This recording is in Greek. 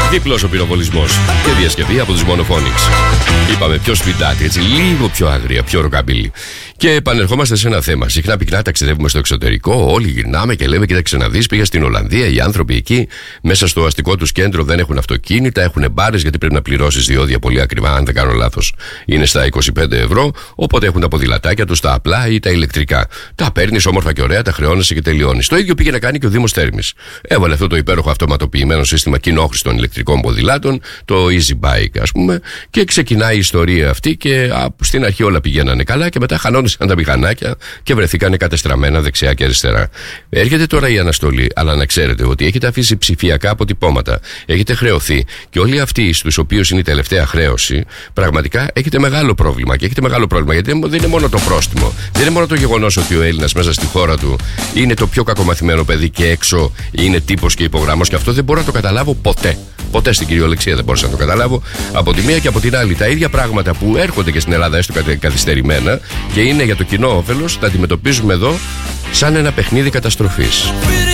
Διπλός ο πυροβολισμός και διασκευή από τους Monophonics. Είπαμε πιο σπιντάτη, έτσι λίγο πιο άγρια, πιο ροκαμπίλι. Και επανερχόμαστε σε ένα θέμα. Συχνά πυκνά ταξιδεύουμε στο εξωτερικό, όλοι γυρνάμε και λέμε: κοίταξε να δεις, πήγα στην Ολλανδία. Οι άνθρωποι εκεί μέσα στο αστικό τους κέντρο δεν έχουν αυτοκίνητα, έχουν μπάρες γιατί πρέπει να πληρώσεις διόδια πολύ ακριβά. Αν δεν κάνω λάθος, είναι στα 25 ευρώ. Οπότε έχουν τα ποδηλατάκια τους, τα απλά ή τα ηλεκτρικά. Τα παίρνεις όμορφα και ωραία, τα χρεώνεσαι και τελειώνεις. Το ίδιο πήγε να κάνει και ο Δήμος Θέρμης. Έβαλε αυτό το υπέροχο αυτοματοποιημένο σύστημα κοινόχρηστων ηλεκτρικών ποδηλάτων, το Easy Bike, ας πούμε, και ξεκινάει η ιστορία αυτή. Και στην αρχή όλα πηγαίνανε καλά και μετά χανόντουσαν τα μηχανάκια και βρεθήκανε κατεστραμμένα δεξιά και αριστερά. Έρχεται τώρα η αναστολή, αλλά να ξέρετε ότι έχετε αφήσει ψηφιακά αποτυπώματα, έχετε χρεωθεί και όλοι αυτοί στους οποίους είναι η τελευταία χρέωση, πραγματικά έχετε μεγάλο πρόβλημα. Και έχετε μεγάλο πρόβλημα γιατί δεν είναι μόνο το πρόστιμο, δεν είναι μόνο το γεγονός ότι ο Έλληνας μέσα στη χώρα του είναι το πιο κακομαθημένο παιδί και έξω είναι τύπος και υπογράμμος, και αυτό δεν μπορώ να το καταλάβω ποτέ. Ποτέ στην κυριολεξία δεν μπορούσα να το καταλάβω. Από τη μία και από την άλλη, τα ίδια πράγματα που έρχονται και στην Ελλάδα, έστω καθυστερημένα και είναι για το κοινό όφελος, τα αντιμετωπίζουμε εδώ σαν ένα παιχνίδι καταστροφής.